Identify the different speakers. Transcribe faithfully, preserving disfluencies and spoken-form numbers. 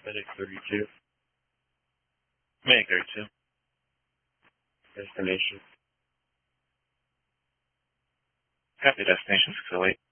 Speaker 1: Medic thirty-two. Medic thirty-two. Destination. Copy destination six oh eight.